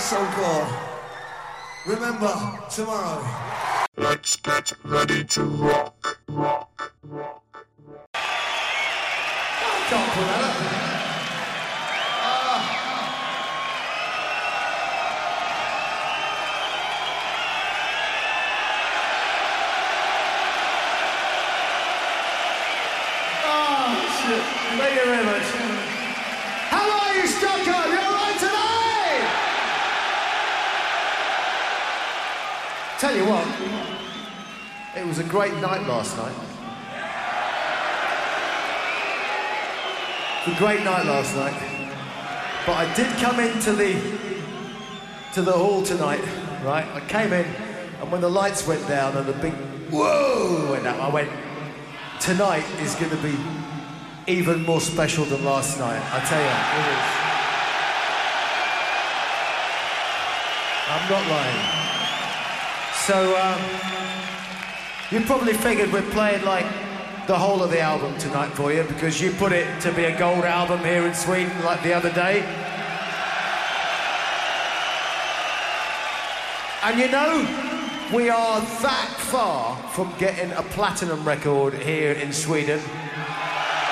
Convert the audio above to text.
so good. Remember, tomorrow. Let's get ready to rock, rock, rock. Can't pull that up. Shit. Thank you very much. How are you, Stockholm? You all right tonight? Tell you what, it was a great night last night. A great night last night, but I did come into the hall tonight, right? I came in, and when the lights went down and the big whoa went up, I went, tonight is going to be even more special than last night. I tell you, it is. I'm not lying. So you probably figured we're playing like the whole of the album tonight for you because you put it to be a gold album here in Sweden like the other day. And you know, we are that far from getting a platinum record here in Sweden.